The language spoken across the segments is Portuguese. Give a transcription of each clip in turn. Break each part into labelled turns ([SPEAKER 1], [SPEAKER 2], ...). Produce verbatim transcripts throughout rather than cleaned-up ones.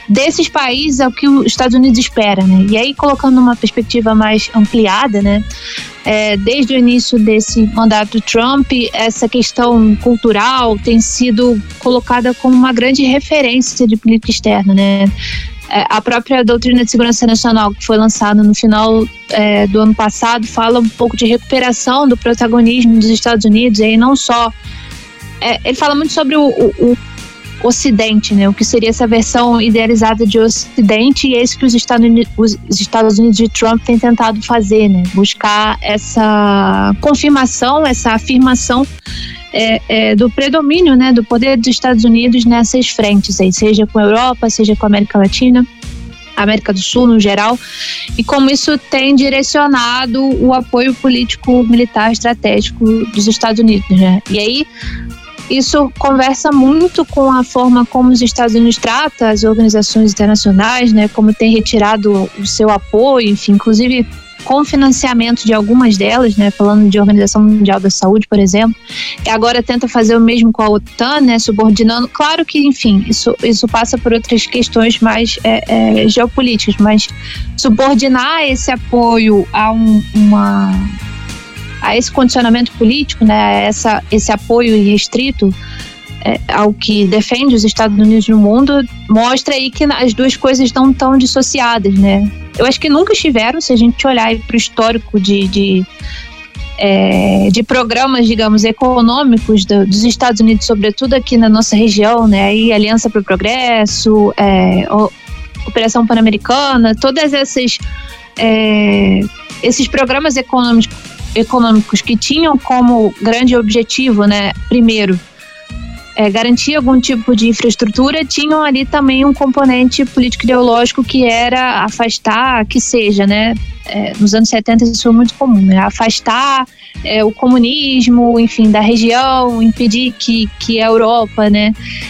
[SPEAKER 1] desses países é o que os Estados Unidos espera, né? E aí, colocando uma perspectiva mais ampliada, né? É, desde o início desse mandato Trump, essa questão cultural tem sido colocada como uma grande referência de política externa, né? É, a própria doutrina de segurança nacional, que foi lançada no final é, do ano passado, fala um pouco de recuperação do protagonismo dos Estados Unidos, e aí não só... É, ele fala muito sobre o, o, o Ocidente, né? O que seria essa versão idealizada de Ocidente, e é isso que os Estados Unidos, os Estados Unidos de Trump têm tentado fazer, né? Buscar essa confirmação, essa afirmação é, é, do predomínio, né? Do poder dos Estados Unidos nessas frentes, aí, seja com a Europa, seja com a América Latina, América do Sul no geral, e como isso tem direcionado o apoio político, militar, estratégico dos Estados Unidos, né? E aí isso conversa muito com a forma como os Estados Unidos tratam as organizações internacionais, né? Como tem retirado o seu apoio, enfim, inclusive com financiamento de algumas delas, né? Falando de Organização Mundial da Saúde, por exemplo, e agora tenta fazer o mesmo com a OTAN, né? Subordinando. Claro que, enfim, isso, isso passa por outras questões mais é, é, geopolíticas, mas subordinar esse apoio a um, uma... a esse condicionamento político, né, a essa, esse apoio restrito é, ao que defende os Estados Unidos no mundo, mostra aí que as duas coisas não estão dissociadas, né? Eu acho que nunca estiveram, se a gente olhar para o histórico de, de, é, de programas, digamos, econômicos do, dos Estados Unidos, sobretudo aqui na nossa região, né, aí Aliança para o Progresso, é, Operação Pan-Americana, todas essas é, esses programas econômicos econômicos que tinham como grande objetivo, né, primeiro, é, garantir algum tipo de infraestrutura, tinham ali também um componente político-ideológico que era afastar, que seja, né, é, nos anos setenta isso foi muito comum, né, afastar é, o comunismo, enfim, da região, impedir que, que a Europa, né,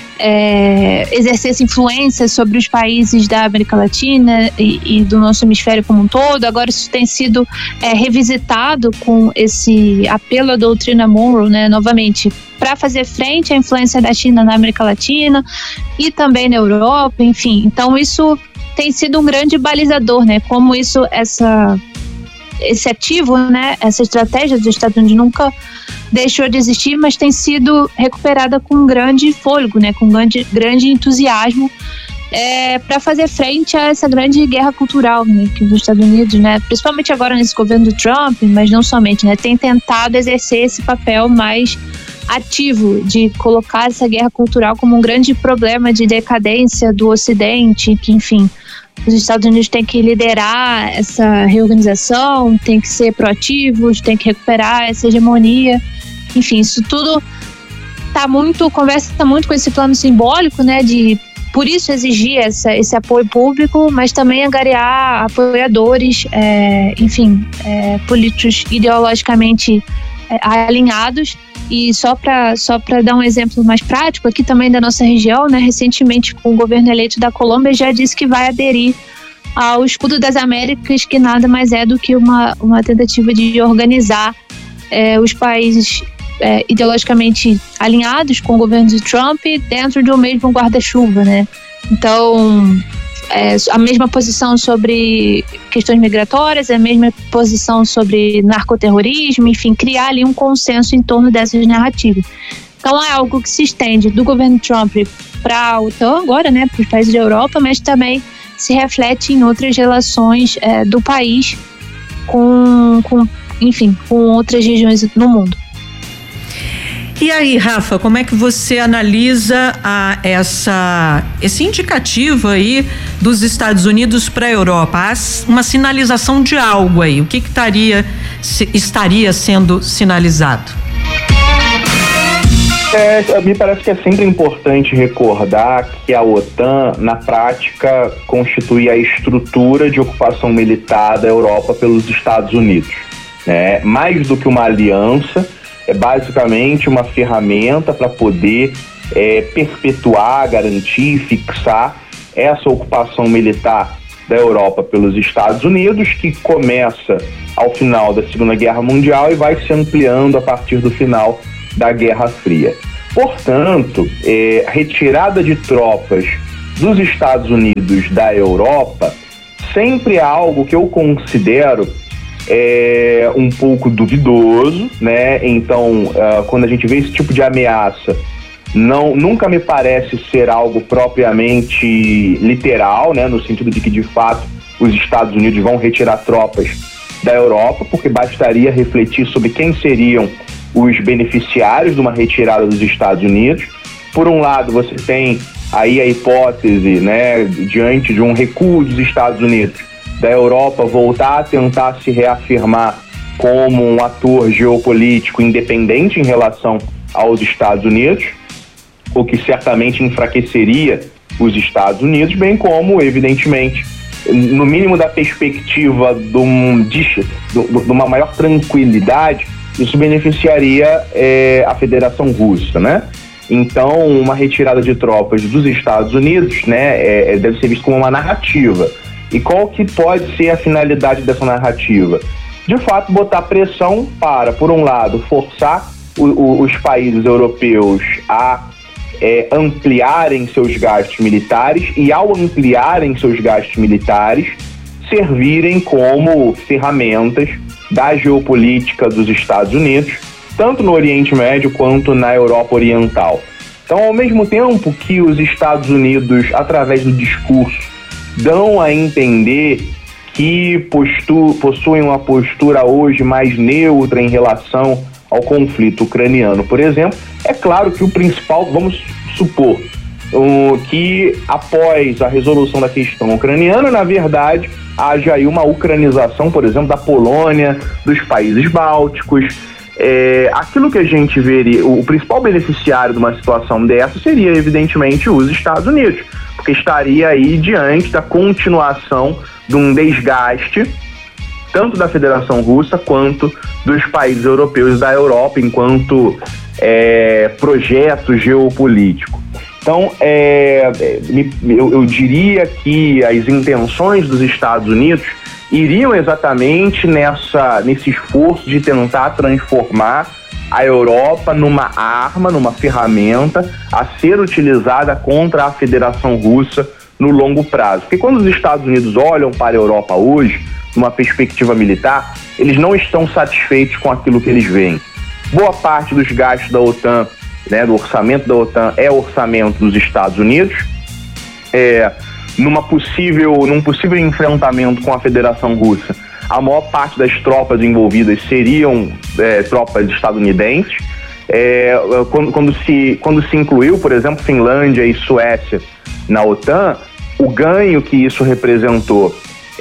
[SPEAKER 1] É, exercesse influência sobre os países da América Latina e, e do nosso hemisfério como um todo. Agora isso tem sido é, revisitado com esse apelo à doutrina Monroe, né, novamente, para fazer frente à influência da China na América Latina e também na Europa, enfim. Então isso tem sido um grande balizador, né, como isso, essa, esse ativo, né, essa estratégia dos Estados Unidos nunca deixou de existir, mas tem sido recuperada com grande fôlego, né, com grande, grande entusiasmo é, para fazer frente a essa grande guerra cultural, né, que os Estados Unidos, né, principalmente agora nesse governo do Trump, mas não somente, né, tem tentado exercer esse papel mais ativo de colocar essa guerra cultural como um grande problema de decadência do Ocidente, que, enfim, os Estados Unidos têm que liderar essa reorganização, têm que ser proativos, têm que recuperar essa hegemonia. Enfim, isso tudo tá muito, conversa muito com esse plano simbólico, né, de por isso exigir essa, esse apoio público, mas também angariar apoiadores, é, enfim, é, políticos ideologicamente é, alinhados. E só para só para dar um exemplo mais prático, aqui também da nossa região, né, recentemente o governo eleito da Colômbia já disse que vai aderir ao Escudo das Américas, que nada mais é do que uma, uma tentativa de organizar é, os países é, ideologicamente alinhados com o governo de Trump dentro de um mesmo guarda-chuva, né? Então, é, a mesma posição sobre questões migratórias, a mesma posição sobre narcoterrorismo, enfim, criar ali um consenso em torno dessas narrativas. Então é algo que se estende do governo Trump para a OTAN agora, né, para os países da Europa, mas também se reflete em outras relações é, do país com, com, enfim, com outras regiões no mundo.
[SPEAKER 2] E aí, Rafa, como é que você analisa a, essa, esse indicativo aí dos Estados Unidos para a Europa? Há uma sinalização de algo aí. O que, que estaria, se, estaria sendo sinalizado?
[SPEAKER 3] É, me parece que é sempre importante recordar que a OTAN, na prática, constitui a estrutura de ocupação militar da Europa pelos Estados Unidos, né? Mais do que uma aliança, é basicamente uma ferramenta para poder é, perpetuar, garantir, fixar essa ocupação militar da Europa pelos Estados Unidos, que começa ao final da Segunda Guerra Mundial e vai se ampliando a partir do final da Guerra Fria. Portanto, é, a retirada de tropas dos Estados Unidos da Europa sempre é algo que eu considero é, um pouco duvidoso, né? Então, uh, quando a gente vê esse tipo de ameaça, não, nunca me parece ser algo propriamente literal, né? No sentido de que, de fato, os Estados Unidos vão retirar tropas da Europa, porque bastaria refletir sobre quem seriam os beneficiários de uma retirada dos Estados Unidos. Por um lado, você tem aí a hipótese, né, diante de um recuo dos Estados Unidos, da Europa voltar a tentar se reafirmar como um ator geopolítico independente em relação aos Estados Unidos, o que certamente enfraqueceria os Estados Unidos, bem como, evidentemente, no mínimo da perspectiva de, um, de, de uma maior tranquilidade, isso beneficiaria é, a Federação Russa, né? Então, uma retirada de tropas dos Estados Unidos, né, é, deve ser visto como uma narrativa. E qual que pode ser a finalidade dessa narrativa? De fato, botar pressão para, por um lado, forçar o, o, os países europeus a é, ampliarem seus gastos militares e, ao ampliarem seus gastos militares, servirem como ferramentas da geopolítica dos Estados Unidos, tanto no Oriente Médio quanto na Europa Oriental. Então, ao mesmo tempo que os Estados Unidos, através do discurso, dão a entender que postu- possuem uma postura hoje mais neutra em relação ao conflito ucraniano, por exemplo, é claro que o principal, vamos supor, um, que após a resolução da questão ucraniana, na verdade, haja aí uma ucranização, por exemplo, da Polônia, dos países bálticos. É, aquilo que a gente veria, o principal beneficiário de uma situação dessa seria, evidentemente, os Estados Unidos, porque estaria aí diante da continuação de um desgaste tanto da Federação Russa quanto dos países europeus da Europa enquanto é, projeto geopolítico. Então, é, eu, eu diria que as intenções dos Estados Unidos iriam exatamente nessa, nesse esforço de tentar transformar a Europa numa arma, numa ferramenta a ser utilizada contra a Federação Russa no longo prazo. Porque quando os Estados Unidos olham para a Europa hoje, numa perspectiva militar, eles não estão satisfeitos com aquilo que eles veem. Boa parte dos gastos da OTAN, né, do orçamento da OTAN, é orçamento dos Estados Unidos. É... Numa possível, num possível enfrentamento com a Federação Russa, a maior parte das tropas envolvidas seriam é, tropas estadunidenses. É, quando, quando, se, quando se incluiu, por exemplo, Finlândia e Suécia na OTAN, o ganho que isso representou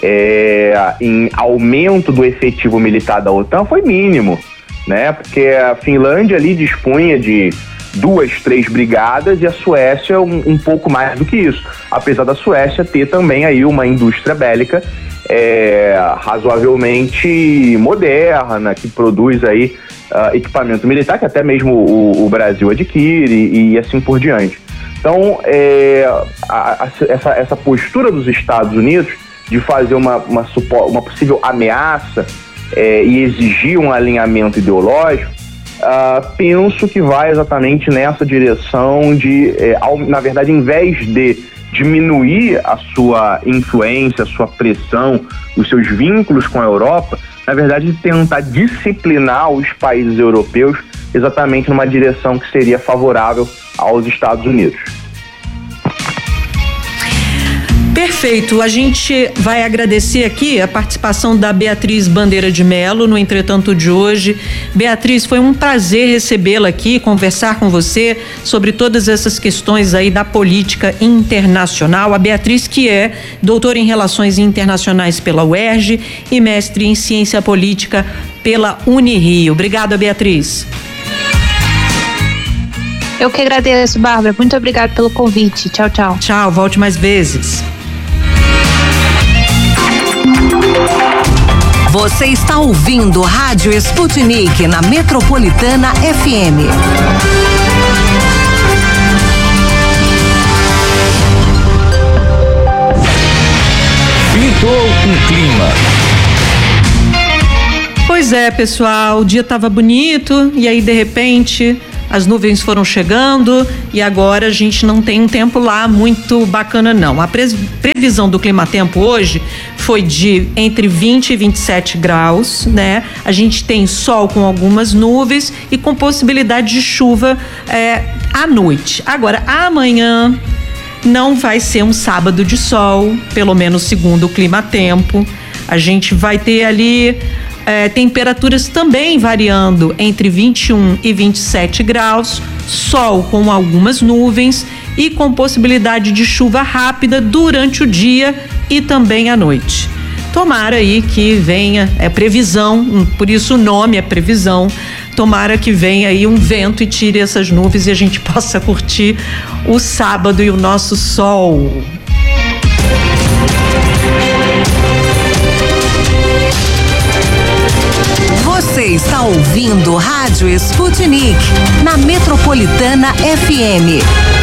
[SPEAKER 3] é, em aumento do efetivo militar da OTAN foi mínimo, né? Porque a Finlândia ali dispunha de duas, três brigadas e a Suécia um, um pouco mais do que isso, apesar da Suécia ter também aí uma indústria bélica é, razoavelmente moderna, que produz aí uh, equipamento militar que até mesmo o, o Brasil adquire e, e assim por diante. Então, é, a, a, essa, essa postura dos Estados Unidos de fazer uma, uma, uma possível ameaça é, e exigir um alinhamento ideológico, Uh, penso que vai exatamente nessa direção de, eh, ao, na verdade, em vez de diminuir a sua influência, a sua pressão, os seus vínculos com a Europa, na verdade, de tentar disciplinar os países europeus exatamente numa direção que seria favorável aos Estados Unidos.
[SPEAKER 2] Perfeito, a gente vai agradecer aqui a participação da Beatriz Bandeira de Mello no Entretanto de hoje. Beatriz, foi um prazer recebê-la aqui, conversar com você sobre todas essas questões aí da política internacional. A Beatriz, que é doutora em Relações Internacionais pela U E R J e mestre em Ciência Política pela Unirio. Obrigada, Beatriz.
[SPEAKER 1] Eu que agradeço, Bárbara. Muito obrigada pelo convite. Tchau, tchau.
[SPEAKER 2] Tchau, volte mais vezes.
[SPEAKER 4] Você está ouvindo Rádio Sputnik na Metropolitana F M.
[SPEAKER 5] Pintou um clima.
[SPEAKER 2] Pois é, pessoal, o dia estava bonito e aí de repente as nuvens foram chegando e agora a gente não tem um tempo lá muito bacana não. A pre- previsão do clima-tempo hoje foi de entre vinte e vinte e sete graus, né? A gente tem sol com algumas nuvens e com possibilidade de chuva é, à noite. Agora, amanhã não vai ser um sábado de sol, pelo menos segundo o clima-tempo. A gente vai ter ali é, temperaturas também variando entre vinte e um e vinte e sete graus, sol com algumas nuvens e com possibilidade de chuva rápida durante o dia e também à noite. Tomara aí que venha, é previsão, por isso o nome é previsão, tomara que venha aí um vento e tire essas nuvens e a gente possa curtir o sábado e o nosso sol.
[SPEAKER 4] Você está ouvindo Rádio Sputnik, na Metropolitana F M.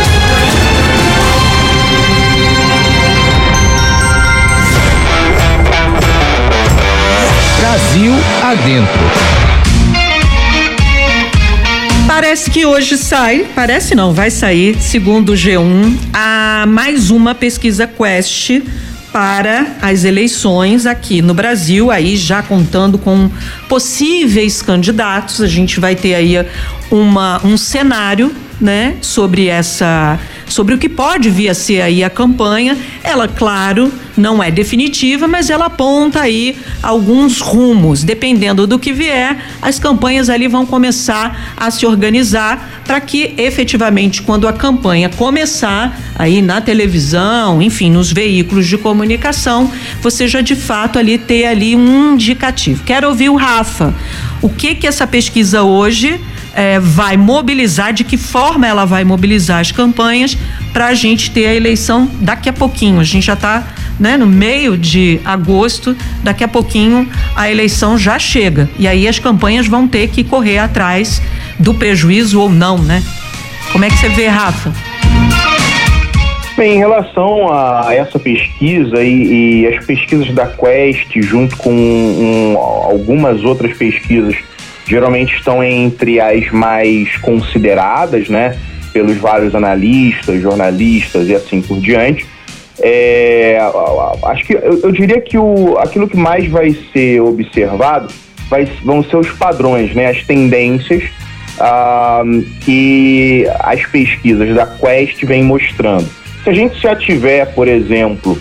[SPEAKER 5] Brasil adentro.
[SPEAKER 2] Parece que hoje sai, parece não, vai sair, segundo o G um, a mais uma pesquisa Quest para as eleições aqui no Brasil, aí já contando com possíveis candidatos. A gente vai ter aí uma, um cenário, né, sobre essa, sobre o que pode vir a ser aí a campanha. Ela, claro, não é definitiva, mas ela aponta aí alguns rumos. Dependendo do que vier, as campanhas ali vão começar a se organizar para que efetivamente, quando a campanha começar aí na televisão, enfim, nos veículos de comunicação, você já de fato ali ter ali um indicativo. Quero ouvir o Rafa. O que que essa pesquisa hoje É, vai mobilizar, de que forma ela vai mobilizar as campanhas para a gente ter a eleição daqui a pouquinho. A gente já está, né, no meio de agosto, daqui a pouquinho a eleição já chega e aí as campanhas vão ter que correr atrás do prejuízo ou não, né? Como é que você vê, Rafa?
[SPEAKER 3] Bem, em relação a essa pesquisa e, e as pesquisas da Quest, junto com um, algumas outras pesquisas, geralmente estão entre as mais consideradas, né, pelos vários analistas, jornalistas e assim por diante. É, acho que eu, eu diria que o, aquilo que mais vai ser observado vai, vão ser os padrões, né, as tendências ah, que as pesquisas da Quest vêm mostrando. Se a gente já tiver, por exemplo,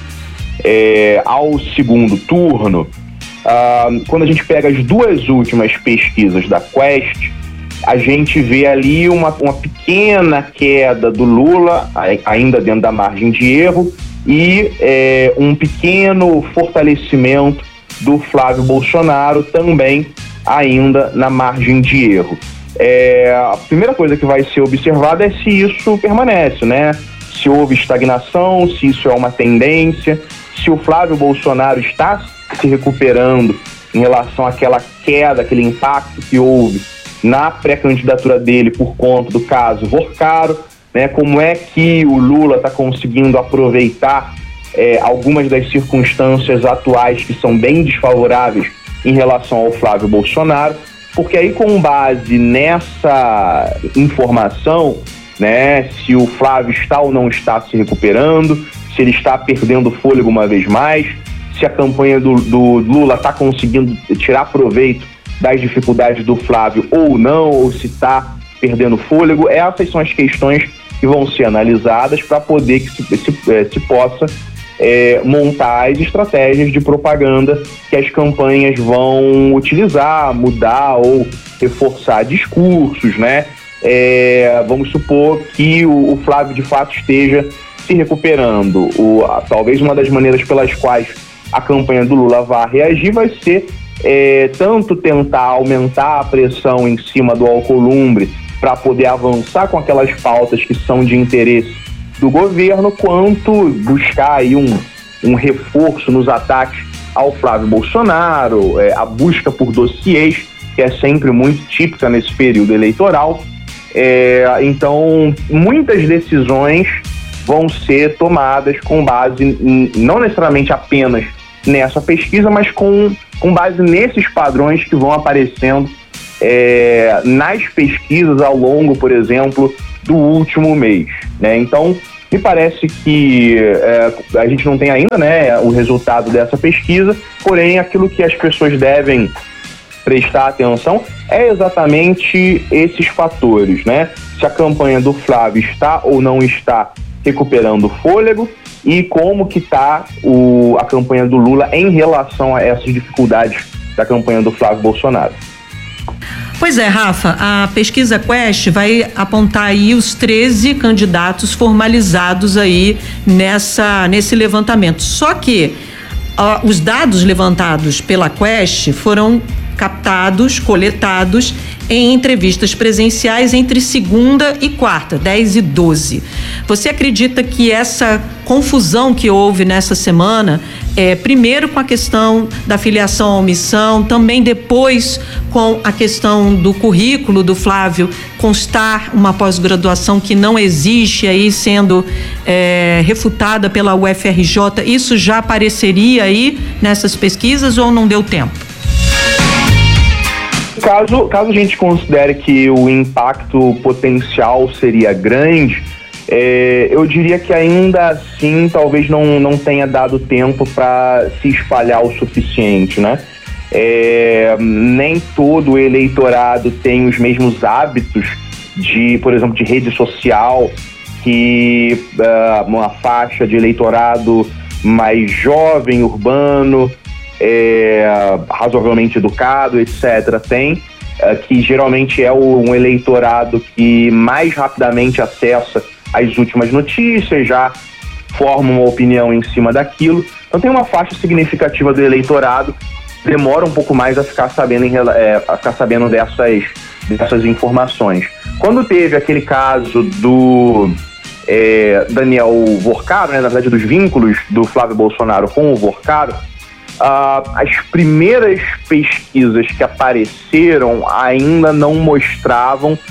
[SPEAKER 3] é, ao segundo turno, Uh, quando a gente pega as duas últimas pesquisas da Quest, a gente vê ali uma, uma pequena queda do Lula, ainda dentro da margem de erro, e é, um pequeno fortalecimento do Flávio Bolsonaro, também ainda na margem de erro. É, a primeira coisa que vai ser observada é se isso permanece, né? Se houve estagnação, se isso é uma tendência, se o Flávio Bolsonaro está se recuperando em relação àquela queda, aquele impacto que houve na pré-candidatura dele por conta do caso Vorcaro, né? Como é que o Lula está conseguindo aproveitar é, algumas das circunstâncias atuais que são bem desfavoráveis em relação ao Flávio Bolsonaro, porque aí, com base nessa informação, né, se o Flávio está ou não está se recuperando, se ele está perdendo fôlego uma vez mais, se a campanha do, do Lula está conseguindo tirar proveito das dificuldades do Flávio ou não, ou se está perdendo fôlego. Essas são as questões que vão ser analisadas para poder que se, se, se possa é, montar as estratégias de propaganda que as campanhas vão utilizar, mudar ou reforçar discursos, né? É, vamos supor que o, o Flávio de fato esteja se recuperando. O, a, talvez uma das maneiras pelas quais a campanha do Lula vai reagir vai ser é, tanto tentar aumentar a pressão em cima do Alcolumbre para poder avançar com aquelas pautas que são de interesse do governo, quanto buscar aí um, um reforço nos ataques ao Flávio Bolsonaro, é, a busca por dossiês, que é sempre muito típica nesse período eleitoral. É, então, muitas decisões vão ser tomadas com base, em, não necessariamente apenas nessa pesquisa, mas com, com base nesses padrões que vão aparecendo é, nas pesquisas ao longo, por exemplo, do último mês, né? Então, me parece que é, a gente não tem ainda, né, o resultado dessa pesquisa, porém aquilo que as pessoas devem prestar atenção é exatamente esses fatores, né? Se a campanha do Flávio está ou não está recuperando fôlego e como que está a campanha do Lula em relação a essas dificuldades da campanha do Flávio Bolsonaro.
[SPEAKER 2] Pois é, Rafa, a pesquisa Quest vai apontar aí os treze candidatos formalizados aí nessa, nesse levantamento. Só que uh, os dados levantados pela Quest foram captados, coletados em entrevistas presenciais entre segunda e quarta, dez e doze. Você acredita que essa confusão que houve nessa semana, é, primeiro com a questão da filiação à omissão, também depois com a questão do currículo do Flávio constar uma pós-graduação que não existe aí sendo é, refutada pela U F R J, isso já apareceria aí nessas pesquisas ou não deu tempo?
[SPEAKER 3] Caso, caso a gente considere que o impacto potencial seria grande, é, eu diria que ainda assim talvez não, não tenha dado tempo para se espalhar o suficiente, né? É, nem todo o eleitorado tem os mesmos hábitos de, por exemplo, de rede social que uh, uma faixa de eleitorado mais jovem, urbano, É, razoavelmente educado, etcétera, tem, é, que geralmente é o, um eleitorado que mais rapidamente acessa as últimas notícias, já forma uma opinião em cima daquilo. Então tem uma faixa significativa do eleitorado que demora um pouco mais a ficar sabendo, em, é, a ficar sabendo dessas, dessas informações. Quando teve aquele caso do é, Daniel Vorcaro, né, na verdade dos vínculos do Flávio Bolsonaro com o Vorcaro, Uh, as primeiras pesquisas que apareceram ainda não mostravam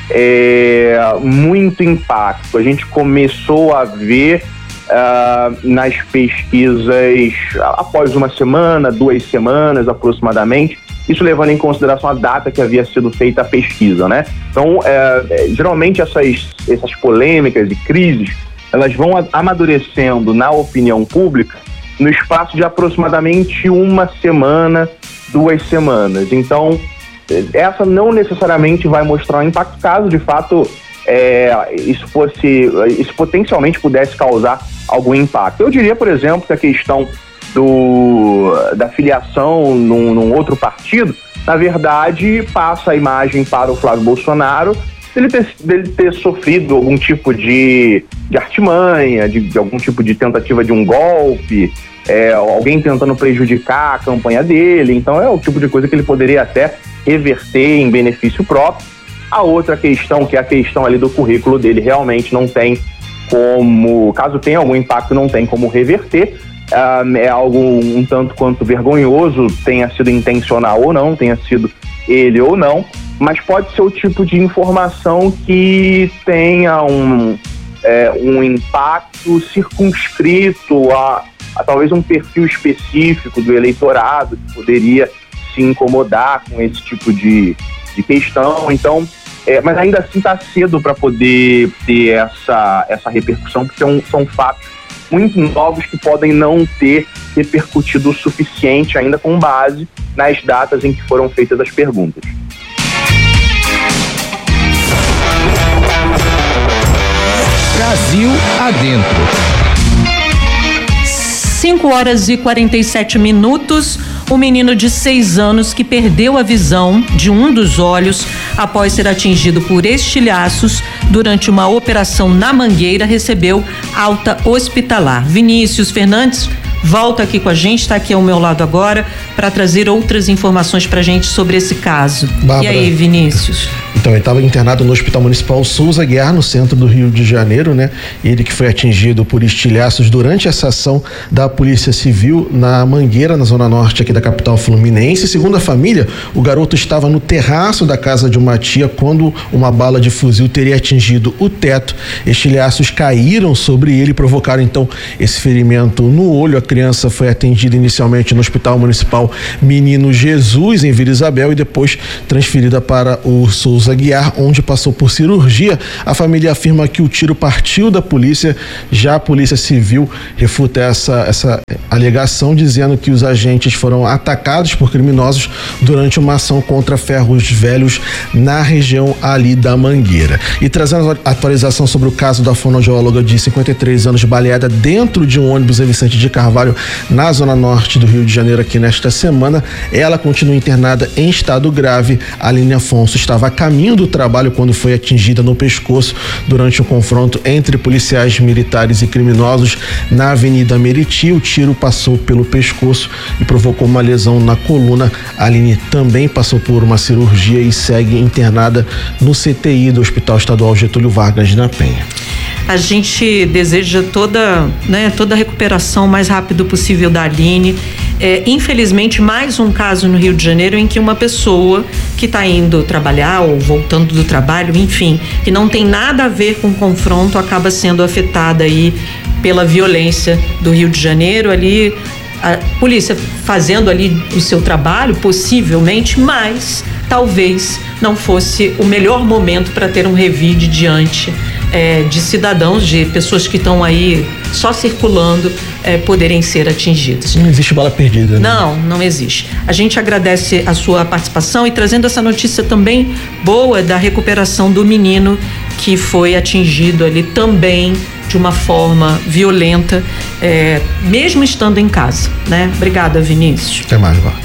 [SPEAKER 3] é, muito impacto. A gente começou a ver uh, nas pesquisas após uma semana, duas semanas aproximadamente, isso levando em consideração a data que havia sido feita a pesquisa, né? Então, é, geralmente essas, essas polêmicas e crises, elas vão amadurecendo na opinião pública no espaço de aproximadamente uma semana, duas semanas. Então, essa não necessariamente vai mostrar um impacto caso, de fato, é, isso fosse, isso potencialmente pudesse causar algum impacto. Eu diria, por exemplo, que a questão do, da filiação num, num outro partido, na verdade, passa a imagem para o Flávio Bolsonaro dele ter, dele ter sofrido algum tipo de, de artimanha, de, de algum tipo de tentativa de um golpe, é, alguém tentando prejudicar a campanha dele. Então é o tipo de coisa que ele poderia até reverter em benefício próprio. A outra questão, que é a questão ali do currículo dele, realmente não tem como, caso tenha algum impacto, não tem como reverter. Uh, é algo um tanto quanto vergonhoso, tenha sido intencional ou não, tenha sido ele ou não, mas pode ser o tipo de informação que tenha um, é, um impacto circunscrito a, a talvez um perfil específico do eleitorado que poderia se incomodar com esse tipo de, de questão. Então, é, mas ainda assim está cedo para poder ter essa, essa repercussão, porque são, são fatos muito novos que podem não ter repercutido o suficiente ainda com base nas datas em que foram feitas as perguntas.
[SPEAKER 5] Brasil Adentro.
[SPEAKER 2] cinco horas e quarenta e sete minutos. O menino de seis anos que perdeu a visão de um dos olhos após ser atingido por estilhaços durante uma operação na Mangueira recebeu alta hospitalar. Vinícius Fernandes volta aqui com a gente, está aqui ao meu lado agora para trazer outras informações para a gente sobre esse caso. Bárbara, e aí, Vinícius?
[SPEAKER 6] Então, ele estava internado no Hospital Municipal Souza Guiar, no centro do Rio de Janeiro, né? Ele que foi atingido por estilhaços durante essa ação da Polícia Civil na Mangueira, na zona norte aqui da capital fluminense. Segundo a família, o garoto estava no terraço da casa de uma tia quando uma bala de fuzil teria atingido o teto. Estilhaços caíram sobre ele e provocaram então esse ferimento no olho. A criança foi atendida inicialmente no Hospital Municipal Menino Jesus, em Vila Isabel, e depois transferida para o Souza Aguiar, onde passou por cirurgia. A família afirma que o tiro partiu da polícia. Já a Polícia Civil refuta essa, essa alegação, dizendo que os agentes foram atacados por criminosos durante uma ação contra ferros velhos na região ali da Mangueira. E trazendo a atualização sobre o caso da fonoaudióloga de cinquenta e três anos baleada dentro de um ônibus em Vicente de Carvalho, na zona norte do Rio de Janeiro, aqui nesta semana, ela continua internada em estado grave. A Aline Afonso estava a caminho do trabalho quando foi atingida no pescoço durante um confronto entre policiais militares e criminosos na Avenida Meriti. O tiro passou pelo pescoço e provocou uma lesão na coluna. A Aline também passou por uma cirurgia e segue internada no C T I do Hospital Estadual Getúlio Vargas, na Penha.
[SPEAKER 2] A gente deseja toda, né, toda a recuperação o mais rápido possível da Aline. É, infelizmente, mais um caso no Rio de Janeiro em que uma pessoa que está indo trabalhar ou voltando do trabalho, enfim, que não tem nada a ver com confronto, acaba sendo afetada aí pela violência do Rio de Janeiro. Ali, a polícia fazendo ali o seu trabalho, possivelmente, mas talvez não fosse o melhor momento para ter um revide diante É, de cidadãos, de pessoas que estão aí só circulando, é, poderem ser atingidas.
[SPEAKER 6] Não existe bala perdida, né?
[SPEAKER 2] Não, não existe. A gente agradece a sua participação e trazendo essa notícia também boa da recuperação do menino que foi atingido ali também de uma forma violenta, é, mesmo estando em casa, né? Obrigada, Vinícius.
[SPEAKER 6] Até mais, Vá.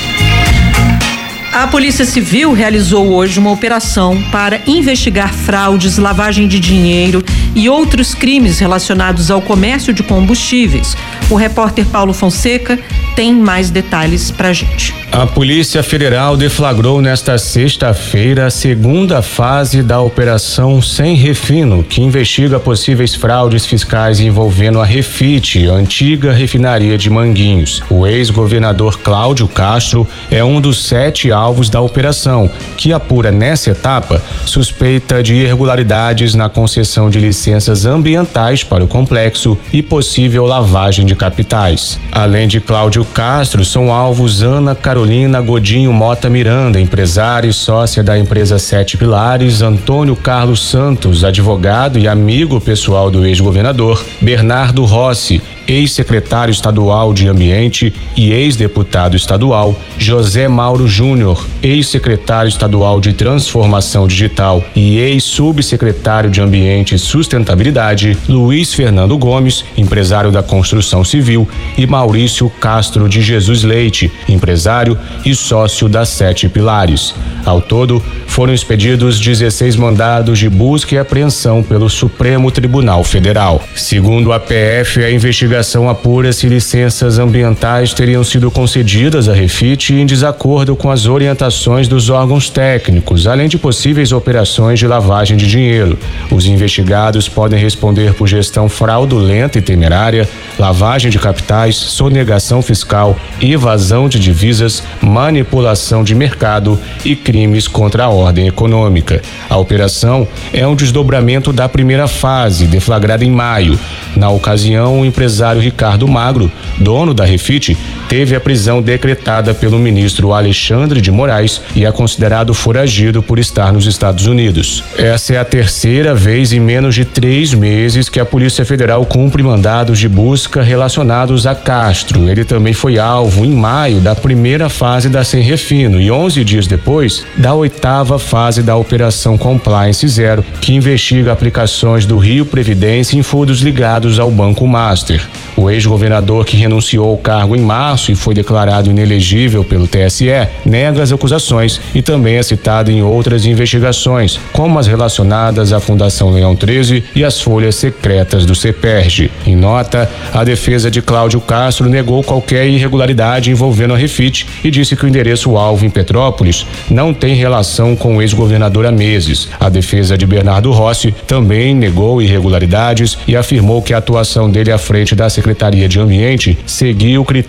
[SPEAKER 2] A Polícia Civil realizou hoje uma operação para investigar fraudes, lavagem de dinheiro e outros crimes relacionados ao comércio de combustíveis. O repórter Paulo Fonseca tem mais detalhes pra gente.
[SPEAKER 7] A Polícia Federal deflagrou nesta sexta-feira a segunda fase da Operação Sem Refino, que investiga possíveis fraudes fiscais envolvendo a Refit, a antiga refinaria de Manguinhos. O ex-governador Cláudio Castro é um dos sete alvos da operação, que apura nessa etapa suspeita de irregularidades na concessão de licenças ambientais para o complexo e possível lavagem de capitais. Além de Cláudio Castro, são alvos Ana Carolina Godinho Mota Miranda, empresária e sócia da empresa Sete Pilares, Antônio Carlos Santos, advogado e amigo pessoal do ex-governador, Bernardo Rossi, ex-secretário estadual de Ambiente e ex-deputado estadual, José Mauro Júnior, ex-secretário estadual de Transformação Digital e ex-subsecretário de Ambiente e Sustentabilidade, Luiz Fernando Gomes, empresário da construção civil, e Maurício Castro de Jesus Leite, empresário e sócio da Sete Pilares. Ao todo, foram expedidos dezesseis mandados de busca e apreensão pelo Supremo Tribunal Federal. Segundo a P F, a investigação apura se licenças ambientais teriam sido concedidas à Refit em desacordo com as orientações dos órgãos técnicos, além de possíveis operações de lavagem de dinheiro. Os investigados podem responder por gestão fraudulenta e temerária, lavagem de capitais, sonegação fiscal, evasão de divisas, manipulação de mercado e crimes contra a ordem econômica. A operação é um desdobramento da primeira fase, deflagrada em maio. Na ocasião, o empresário Ricardo Magro, dono da Refit, teve a prisão decretada pelo ministro Alexandre de Moraes e é considerado foragido por estar nos Estados Unidos. Essa é a terceira vez em menos de três meses que a Polícia Federal cumpre mandados de busca relacionados a Castro. Ele também foi alvo, em maio, da primeira fase da Sem Refino e onze dias depois, da oitava fase da Operação Compliance Zero, que investiga aplicações do Rio Previdência em fundos ligados ao Banco Master. O ex-governador, que renunciou ao cargo em março e foi declarado inelegível pelo T S E, nega as acusações e também é citado em outras investigações, como as relacionadas à Fundação Leão treze e as folhas secretas do CEPERJ. Em nota, a defesa de Cláudio Castro negou qualquer irregularidade envolvendo a Refit e disse que o endereço-alvo em Petrópolis não tem relação com o ex-governador há meses. A defesa de Bernardo Rossi também negou irregularidades e afirmou que a atuação dele à frente da Secretaria de Ambiente seguiu critérios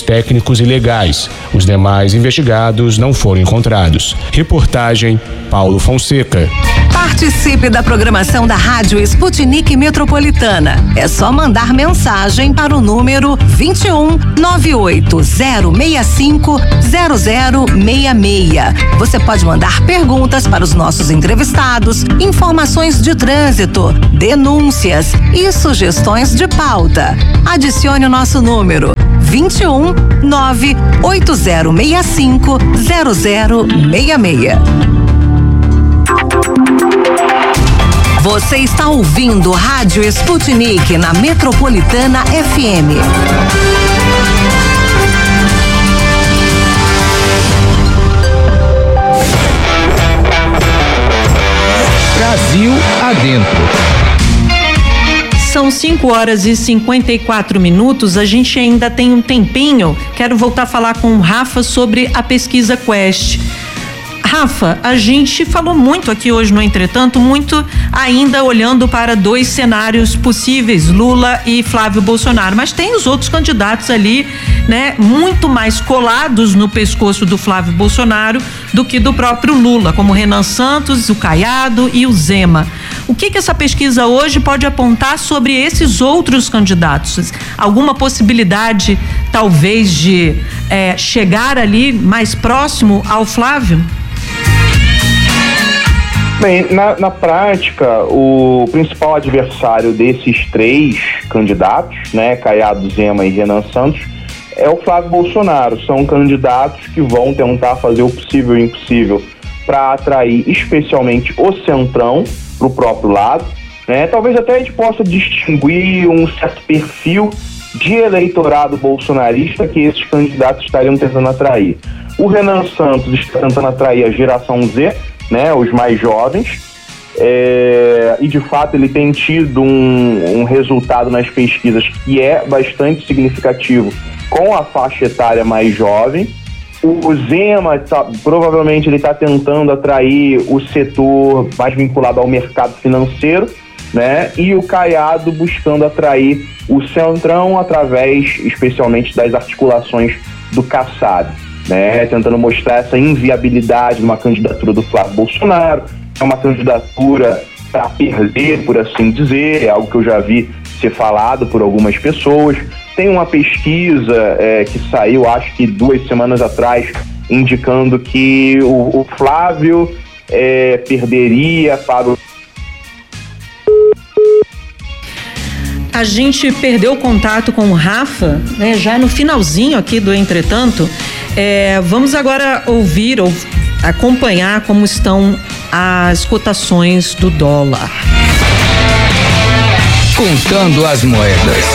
[SPEAKER 7] técnicos e legais. Os demais investigados não foram encontrados. Reportagem Paulo Fonseca.
[SPEAKER 4] Participe da programação da Rádio Sputnik Metropolitana. É só mandar mensagem para o número vinte e um, nove oito zero seis cinco, zero zero seis seis. Você pode mandar perguntas para os nossos entrevistados, informações de trânsito, denúncias e sugestões de pauta. Adicione o nosso número vinte e um, nove oito zero seis cinco, zero zero seis seis. Você está ouvindo Rádio Sputnik na Metropolitana F M.
[SPEAKER 5] Brasil Adentro.
[SPEAKER 2] São cinco horas e cinquenta e quatro minutos, a gente ainda tem um tempinho. Quero voltar a falar com o Rafa sobre a pesquisa Quest. Rafa, a gente falou muito aqui hoje no Entretanto, muito ainda olhando para dois cenários possíveis, Lula e Flávio Bolsonaro, mas tem os outros candidatos ali, né, muito mais colados no pescoço do Flávio Bolsonaro do que do próprio Lula, como Renan Santos, o Caiado e o Zema. O que que essa pesquisa hoje pode apontar sobre esses outros candidatos? Alguma possibilidade, talvez, de é, chegar ali mais próximo ao Flávio?
[SPEAKER 3] Bem, na, na prática, o principal adversário desses três candidatos, né, Caiado, Zema e Renan Santos, é o Flávio Bolsonaro. São candidatos que vão tentar fazer o possível e o impossível para atrair especialmente o centrão para o próprio lado, né? Talvez até a gente possa distinguir um certo perfil de eleitorado bolsonarista que esses candidatos estariam tentando atrair. O Renan Santos está tentando atrair a geração Z, né, os mais jovens, é, e de fato ele tem tido um, um resultado nas pesquisas que é bastante significativo com a faixa etária mais jovem. O, o Zema, tá, provavelmente ele está tentando atrair o setor mais vinculado ao mercado financeiro, né, e o Caiado buscando atrair o centrão através especialmente das articulações do Kassab, né, tentando mostrar essa inviabilidade de uma candidatura do Flávio Bolsonaro. É uma candidatura para perder, por assim dizer, é algo que eu já vi ser falado por algumas pessoas. Tem uma pesquisa é, que saiu, acho que duas semanas atrás, indicando que o, o Flávio é, perderia para o...
[SPEAKER 2] A gente perdeu o contato com o Rafa, né, já no finalzinho aqui do Entretanto. É, vamos agora ouvir ou acompanhar como estão as cotações do dólar.
[SPEAKER 5] Contando as moedas.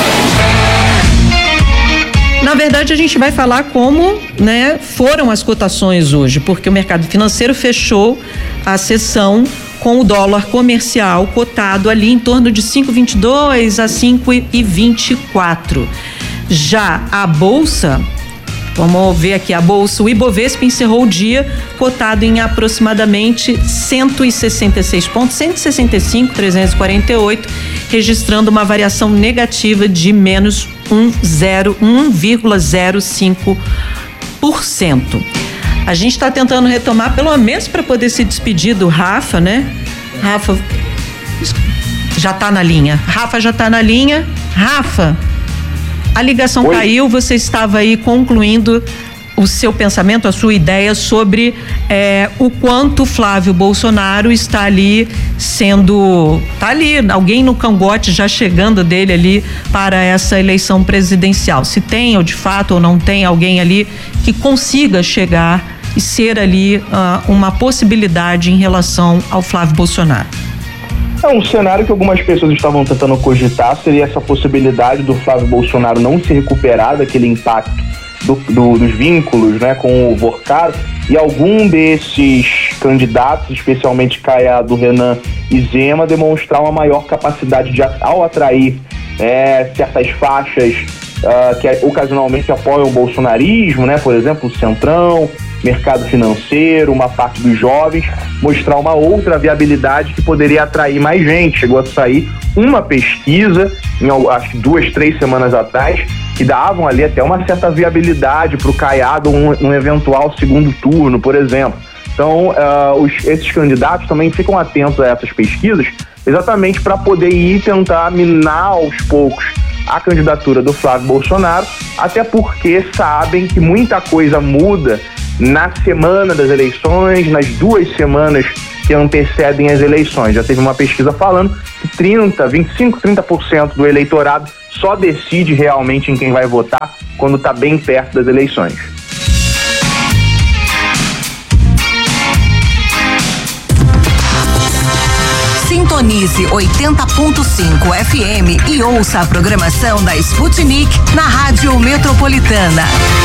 [SPEAKER 2] Na verdade, a gente vai falar como, né, foram as cotações hoje, porque o mercado financeiro fechou a sessão com o dólar comercial cotado ali em torno de cinco e vinte e dois a cinco e vinte e quatro. Já a bolsa, vamos ver aqui, a bolsa, o Ibovespa encerrou o dia cotado em aproximadamente cento e sessenta e seis pontos, cento e sessenta e cinco mil trezentos e quarenta e oito, registrando uma variação negativa de menos um vírgula zero cinco por cento. A gente está tentando retomar, pelo menos para poder se despedir do Rafa, né? Rafa já está na linha. Rafa já está na linha. Rafa, a ligação Oi. caiu, você estava aí concluindo o seu pensamento, a sua ideia sobre é, o quanto Flávio Bolsonaro está ali sendo, tá ali, alguém no cangote já chegando dele ali para essa eleição presidencial. Se tem ou de fato ou não tem alguém ali que consiga chegar e ser ali uh, uma possibilidade em relação ao Flávio Bolsonaro.
[SPEAKER 3] É um cenário que algumas pessoas estavam tentando cogitar, seria essa possibilidade do Flávio Bolsonaro não se recuperar daquele impacto do, do, dos vínculos, né, com o Vorcaro, e algum desses candidatos, especialmente Caiado, Renan e Zema, demonstrar uma maior capacidade de, ao atrair é, certas faixas uh, que ocasionalmente apoiam o bolsonarismo, né, por exemplo, o Centrão, mercado financeiro, uma parte dos jovens, mostrar uma outra viabilidade que poderia atrair mais gente. Chegou a sair uma pesquisa, em, acho que duas, três semanas atrás, que davam ali até uma certa viabilidade para o Caiado um, um eventual segundo turno, por exemplo. Então, uh, os, esses candidatos também ficam atentos a essas pesquisas exatamente para poder ir tentar minar aos poucos a candidatura do Flávio Bolsonaro, até porque sabem que muita coisa muda na semana das eleições, nas duas semanas que antecedem as eleições. Já teve uma pesquisa falando que trinta, vinte e cinco, trinta por cento do eleitorado só decide realmente em quem vai votar quando está bem perto das eleições.
[SPEAKER 4] Sintonize oitenta ponto cinco F M e ouça a programação da Sputnik na Rádio Metropolitana.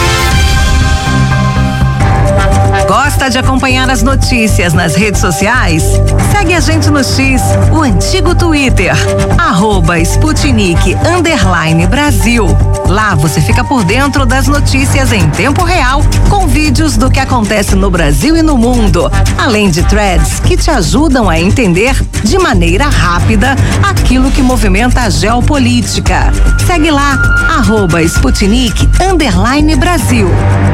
[SPEAKER 4] Gosta de acompanhar as notícias nas redes sociais? Segue a gente no X, o antigo Twitter, arroba Sputnik underline Brasil. Lá você fica por dentro das notícias em tempo real, com vídeos do que acontece no Brasil e no mundo, além de threads que te ajudam a entender de maneira rápida aquilo que movimenta a geopolítica. Segue lá, arroba Sputnik underline Brasil.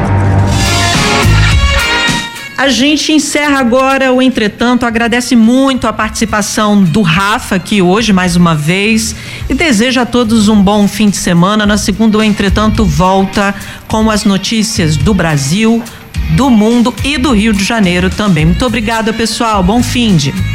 [SPEAKER 2] A gente encerra agora o Entretanto, agradece muito a participação do Rafa aqui hoje, mais uma vez, e deseja a todos um bom fim de semana. Na segunda, o Entretanto volta com as notícias do Brasil, do mundo e do Rio de Janeiro também. Muito obrigada, pessoal. Bom fim de.